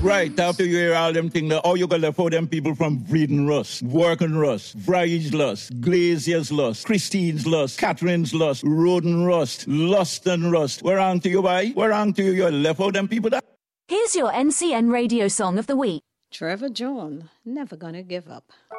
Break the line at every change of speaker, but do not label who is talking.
Right, after you hear all them things, how you gonna for them people from Breeden Rust, Working Rust, Bryage Lust, Glazier's Lust, Christine's Lust, Catherine's Lust, Roden Rust, Luston Rust. Where on to you, boy? Where on to you? You left all them people that?
Here's your NCN radio song of the week.
Trevor John, Never Gonna Give Up.